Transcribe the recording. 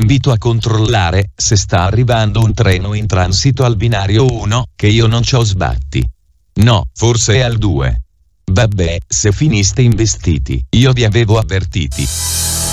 invito a controllare se sta arrivando un treno in transito al binario 1, che io non c'ho sbatti. No, forse è al 2. Vabbè, se finiste investiti, io vi avevo avvertiti.